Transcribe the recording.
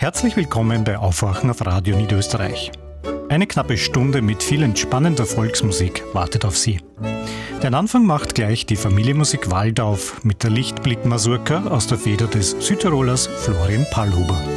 Herzlich willkommen bei Aufwachen auf Radio Niederösterreich. Eine knappe Stunde mit viel entspannender Volksmusik wartet auf Sie. Den Anfang macht gleich die Familienmusik Waldauf mit der Lichtblick-Masurka aus der Feder des Südtirolers Florian Pallhuber.